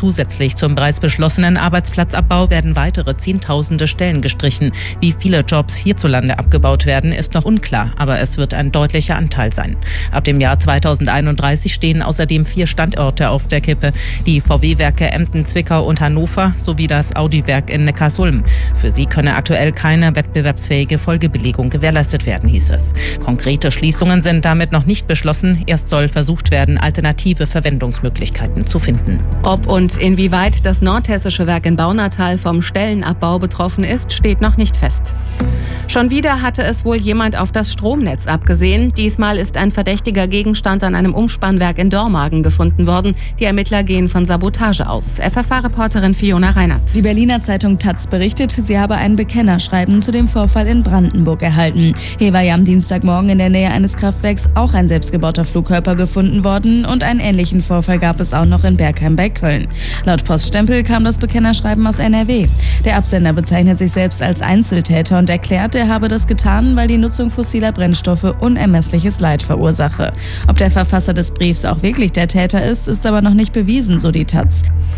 Zusätzlich zum bereits beschlossenen Arbeitsplatzabbau werden weitere Zehntausende Stellen gestrichen. Wie viele Jobs hierzulande abgebaut werden, ist noch unklar, aber es wird ein deutlicher Anteil sein. Ab dem Jahr 2031 stehen außerdem 4 Standorte auf der Kippe. Die VW-Werke Emden, Zwickau und Hannover sowie das Audi-Werk in Neckarsulm. Für sie könne aktuell keine wettbewerbsfähige Folgebelegung gewährleistet werden, hieß es. Konkrete Schließungen sind damit noch nicht beschlossen. Erst soll versucht werden, alternative Verwendungsmöglichkeiten zu finden. Ob und inwieweit das nordhessische Werk in Baunatal vom Stellenabbau betroffen ist, steht noch nicht fest. Schon wieder hatte es wohl jemand auf das Stromnetz abgesehen. Diesmal ist ein verdächtiger Gegenstand an einem Umspannwerk in Dormagen gefunden worden. Die Ermittler gehen von Sabotage aus. FFH-Reporterin Fiona Reinert. Die Berliner Zeitung taz berichtet, sie habe ein Bekennerschreiben zu dem Vorfall in Brandenburg erhalten. Hier war ja am Dienstagmorgen in der Nähe eines Kraftwerks auch ein selbstgebauter Flugkörper gefunden worden und einen ähnlichen Vorfall gab es auch noch in Bergheim bei Köln. Laut Poststempel kam das Bekennerschreiben aus NRW. Der Absender bezeichnet sich selbst als Einzeltäter und erklärt, er habe das getan, weil die Nutzung fossiler Brennstoffe unermessliches Leid verursache. Ob der Verfasser des Briefs auch wirklich der Täter ist aber noch nicht bewiesen, so die taz.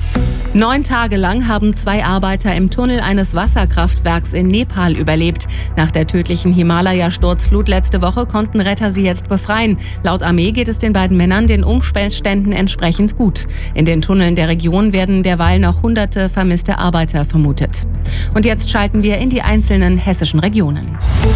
9 Tage lang haben 2 Arbeiter im Tunnel eines Wasserkraftwerks in Nepal überlebt. Nach der tödlichen Himalaya-Sturzflut letzte Woche konnten Retter sie jetzt befreien. Laut Armee geht es den beiden Männern den Umständen entsprechend gut. In den Tunneln der Region werden derweil noch hunderte vermisste Arbeiter vermutet. Und jetzt schalten wir in die einzelnen hessischen Regionen.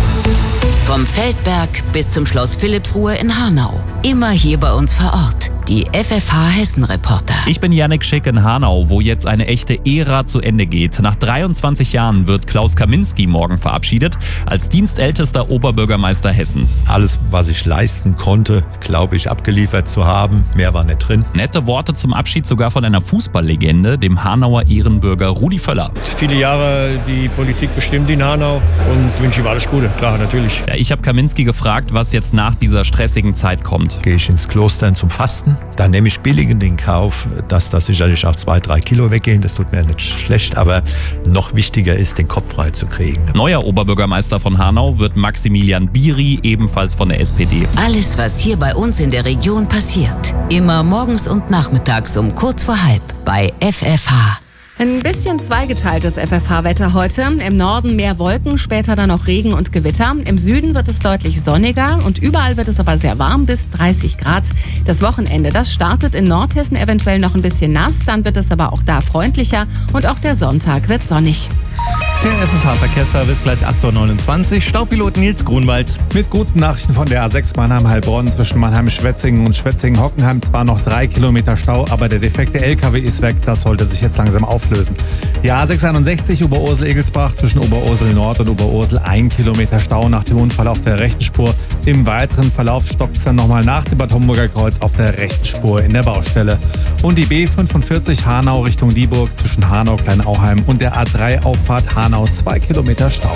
Vom Feldberg bis zum Schloss Philippsruhe in Hanau. Immer hier bei uns vor Ort. Die FFH-Hessen-Reporter. Ich bin Yannick Schick in Hanau, wo jetzt eine echte Ära zu Ende geht. Nach 23 Jahren wird Klaus Kaminski morgen verabschiedet als dienstältester Oberbürgermeister Hessens. Alles, was ich leisten konnte, glaube ich, abgeliefert zu haben. Mehr war nicht drin. Nette Worte zum Abschied sogar von einer Fußballlegende, dem Hanauer Ehrenbürger Rudi Völler. Viele Jahre die Politik bestimmt in Hanau und wünsche ihm alles Gute, klar, natürlich. Ja, ich habe Kaminski gefragt, was jetzt nach dieser stressigen Zeit kommt. Gehe ich ins Kloster zum Fasten. Dann nehme ich billig in den Kauf, dass da sicherlich auch 2-3 Kilo weggehen. Das tut mir nicht schlecht, aber noch wichtiger ist, den Kopf frei zu kriegen. Neuer Oberbürgermeister von Hanau wird Maximilian Biri, ebenfalls von der SPD. Alles, was hier bei uns in der Region passiert. Immer morgens und nachmittags um kurz vor halb bei FFH. Ein bisschen zweigeteiltes FFH-Wetter heute. Im Norden mehr Wolken, später dann auch Regen und Gewitter. Im Süden wird es deutlich sonniger und überall wird es aber sehr warm, bis 30 Grad. Das Wochenende, das startet in Nordhessen eventuell noch ein bisschen nass, dann wird es aber auch da freundlicher und auch der Sonntag wird sonnig. Der FFH-Verkehrsservice gleich 8.29 Uhr. Staupilot Nils Grunwald. Mit guten Nachrichten von der A6 Mannheim-Heilbronn zwischen Mannheim-Schwetzingen und Schwetzingen-Hockenheim. Zwar noch 3 Kilometer Stau, aber der defekte LKW ist weg. Das sollte sich jetzt langsam auflösen. Die A661 Oberursel-Egelsbach zwischen Oberursel-Nord und Oberursel 1 Kilometer Stau nach dem Unfall auf der rechten Spur. Im weiteren Verlauf stockt es dann nochmal nach dem Bad Homburger Kreuz auf der rechten Spur in der Baustelle. Und die B45 Hanau Richtung Dieburg zwischen Hanau-Kleinauheim und der A3-Auffahrt Hanau 2 Kilometer Stau.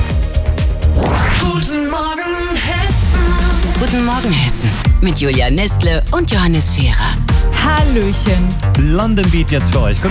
Guten Morgen Hessen. Guten Morgen Hessen. Mit Julia Nestle und Johannes Scherer. Hallöchen. London Beat jetzt für euch. Guten